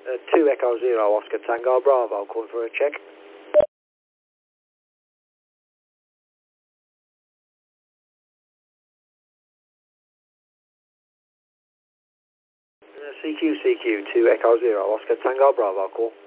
2 Echo Zero Oscar Tango Bravo, calling for a check. CQ, 2 Echo Zero Oscar Tango Bravo, call.